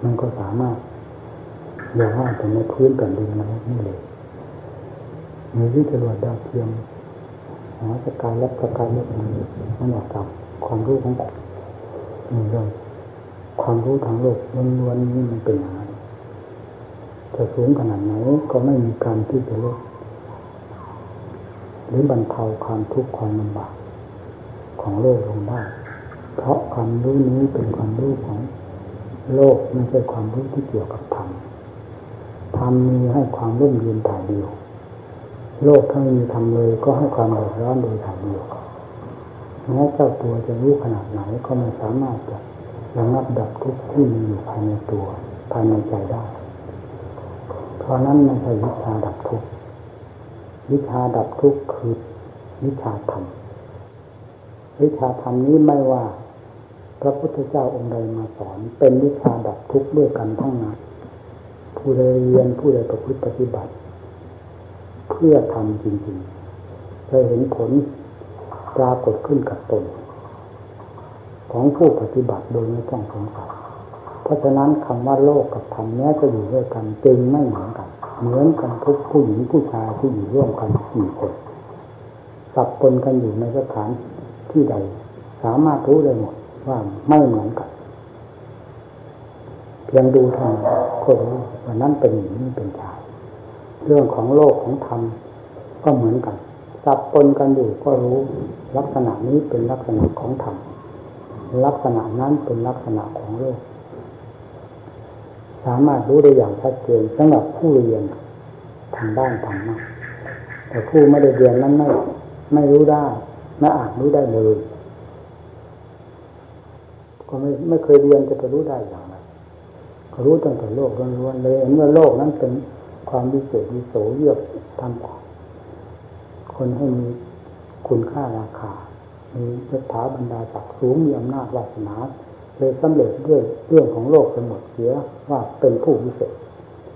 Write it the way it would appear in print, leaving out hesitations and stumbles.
มันก็สามารถอย่าว่าแต่ในพื้นแผ่นดินนี่เลยมีวิทยาดาวเทียมหาสกายและสกายเล็กมันออกจากความรู้ของนี่เรื่องความรู้ทางโลกล้วนๆนี่มันเป็นอย่างไรจะสูงขนาดไหนก็ไม่มีการที่จะลดหรือบรรเทาความทุกข์ความลำบากของโลกลงได้เพราะความรู้นี้เป็นความรู้ของโลกไม่ใช่ความรู้ที่เกี่ยวกับธรรมธรรมมีให้ความร่มเย็นถ่ายเดียวโลกถ้าไม่มีธรรมเลยก็ให้ความเดือดร้อนโดยถ่ายเดียวแม้เจ้าตัวจะรู้ขนาดไหนก็ไม่สามารถจะระงับดับทุกข์ที่มีอยู่ภายในตัวภายในใจได้เพราะนั้นไม่ใช่วิชาดับทุกข์วิชาดับทุกข์คือวิชาธรรมวิชาธรรมนี้ไม่ว่าพระพุทธเจ้าองค์ใดมาสอนเป็นวิชาดับทุกข์ด้วยกันทั้งนั้นผู้ใดเรียนผู้ใดประพฤติปฏิบัติเพื่อทำจริงๆจะเห็นผลปรากฏขึ้นกับตนของผู้ปฏิบัติโดยไม่ต้องสงสัยเพราะฉะนั้นคำว่าโลกกับธรรมนี้จะอยู่ด้วยกันจึงไม่เหมือนกันเหมือนกันทุกผู้หญิงผู้ชายที่อยู่ร่วมกันกี่คนสับปนกันอยู่ในสถานที่ใดสามารถรู้ได้หมดว่าไม่เหมือนกันเพียงดูเท่านั้นก็รู้ว่านั้นเป็นหญิงนี่เป็นชายเรื่องของโลกของธรรมก็เหมือนกันสับปนกันอยู่ก็รู้ลักษณะนี้เป็นลักษณะของธรรมลักษณะนั้นเป็นลักษณะของโลกสามารถรู้ได้อย่างชัดเจนสำหรับผู้เรียนทางด้านธรรมะแต่ผู้ไม่ได้เรียนนั้นไม่รู้ได้ไม่อาจรู้ได้เลยก็ไม่เคยเรียนจะไปรู้ได้อย่างไรก็รู้ตั้งแต่โลกล้วนๆเลยเมื่อโลกนั้นเป็นความวิเศษวิโสเยือกทำคนให้มีคุณค่าราคามียศถาบรรดาศักดิ์สูงมีอำนาจวาสนาเลยสำเร็จด้วยเรื่องของโลกไปหมดเสียว่าเป็นผู้วิเศษ